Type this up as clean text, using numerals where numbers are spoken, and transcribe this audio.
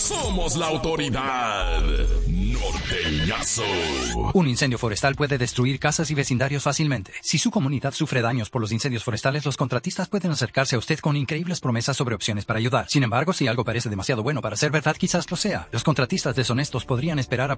Somos la autoridad. Norteñazo. Un incendio forestal puede destruir casas y vecindarios fácilmente. Si su comunidad sufre daños por los incendios forestales, los contratistas pueden acercarse a usted con increíbles promesas sobre opciones para ayudar. Sin embargo, si algo parece demasiado bueno para ser verdad, quizás lo sea. Los contratistas deshonestos podrían esperar a